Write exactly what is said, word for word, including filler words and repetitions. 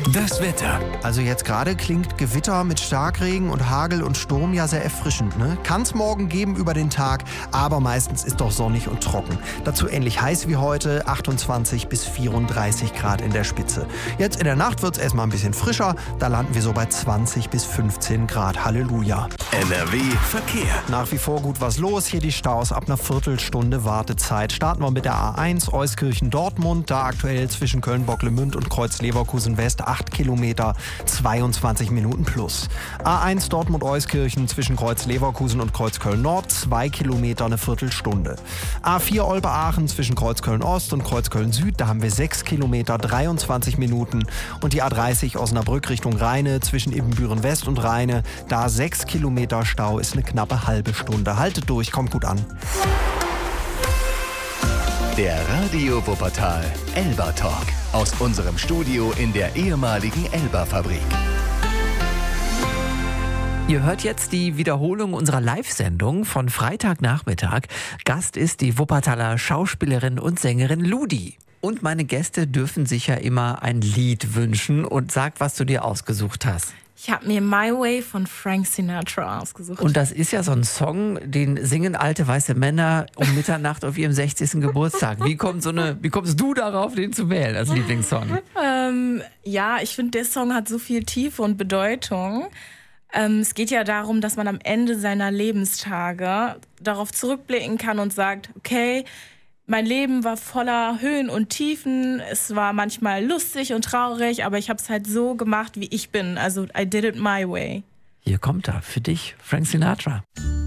Das Wetter. Also jetzt gerade klingt Gewitter mit Starkregen und Hagel und Sturm ja sehr erfrischend, ne? Kann es morgen geben über den Tag, aber meistens ist doch sonnig und trocken. Dazu ähnlich heiß wie heute, achtundzwanzig bis vierunddreißig Grad in der Spitze. Jetzt in der Nacht wird es erstmal ein bisschen frischer, da landen wir so bei zwanzig bis fünfzehn Grad. Halleluja. N R W Verkehr. Nach wie vor gut was los, hier die Staus ab einer Viertelstunde Wartezeit. Starten wir mit der A eins Euskirchen-Dortmund, da aktuell zwischen Köln-Bocklemünd und Kreuz-Leverkusen-West acht Kilometer, zweiundzwanzig Minuten plus. A eins Dortmund-Euskirchen zwischen Kreuz-Leverkusen und Kreuzköln-Nord, zwei Kilometer, eine Viertelstunde. A vier Olpe-Aachen zwischen Kreuzköln-Ost und Kreuzköln-Süd, da haben wir sechs Kilometer, dreiundzwanzig Minuten. Und die A dreißig Osnabrück Richtung Rheine zwischen Ibbenbüren-West und Rheine, da sechs Kilometer Stau, ist eine knappe halbe Stunde. Haltet durch, kommt gut an. Der Radio Wuppertal Elba Talk aus unserem Studio in der ehemaligen Elba-Fabrik. Ihr hört jetzt die Wiederholung unserer Live-Sendung von Freitagnachmittag. Gast ist die Wuppertaler Schauspielerin und Sängerin Ludi. Und meine Gäste dürfen sich ja immer ein Lied wünschen, und sag, was du dir ausgesucht hast. Ich habe mir My Way von Frank Sinatra ausgesucht. Und das ist ja so ein Song, den singen alte weiße Männer um Mitternacht auf ihrem sechzigsten Geburtstag. Wie, kommt so eine, wie kommst du darauf, den zu wählen als Lieblingssong? Ähm, ja, ich finde, der Song hat so viel Tiefe und Bedeutung. Ähm, es geht ja darum, dass man am Ende seiner Lebenstage darauf zurückblicken kann und sagt, okay, mein Leben war voller Höhen und Tiefen. Es war manchmal lustig und traurig, aber ich habe es halt so gemacht, wie ich bin. Also I did it my way. Hier kommt er für dich, Frank Sinatra.